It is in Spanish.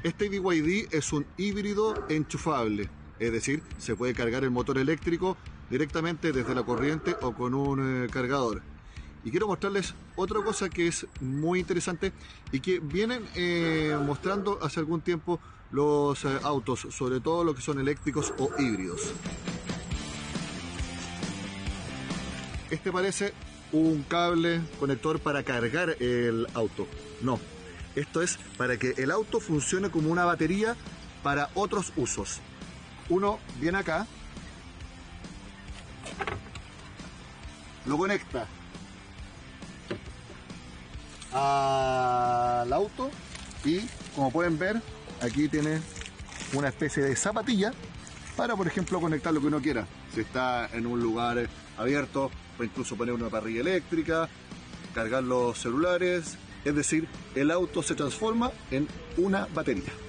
Este BYD es un híbrido enchufable, es decir, se puede cargar el motor eléctrico directamente desde la corriente o con un cargador. Y quiero mostrarles otra cosa que es muy interesante y que vienen mostrando hace algún tiempo los autos, sobre todo los que son eléctricos o híbridos. Este parece un cable conector para cargar el auto. No, esto es para que el auto funcione como una batería para otros usos. Uno viene acá, lo conecta al auto y, como pueden ver, aquí tiene una especie de zapatilla para, por ejemplo, conectar lo que uno quiera. Si está en un lugar abierto, puede incluso poner una parrilla eléctrica, cargar los celulares, es decir, el auto se transforma en una batería.